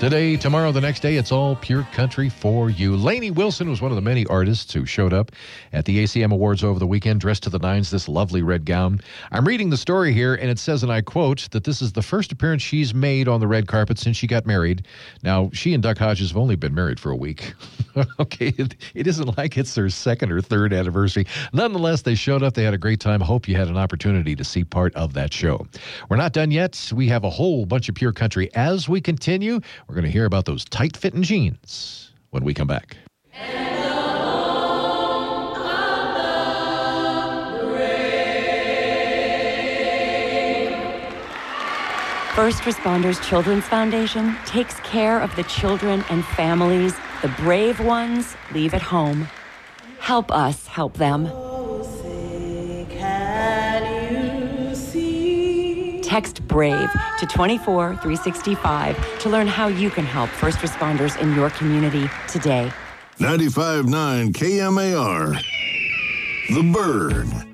Today, tomorrow, the next day, it's all pure country for you. Lainey Wilson was one of the many artists who showed up at the ACM Awards over the weekend, dressed to the nines, this lovely red gown. I'm reading the story here, and it says, and I quote, that this is the first appearance she's made on the red carpet since she got married. Now, she and Duck Hodges have only been married for a week. Okay, it isn't like it's their second or third anniversary. Nonetheless, they showed up. They had a great time. Hope you had an opportunity to see part of that show. We're not done yet. We have a whole bunch of pure country. As we continue, we're going to hear about those tight-fitting jeans when we come back. First Responders Children's Foundation takes care of the children and families the brave ones leave at home. Help us help them. Text BRAVE to 24365 to learn how you can help first responders in your community today. 95.9 KMAR. The Bird.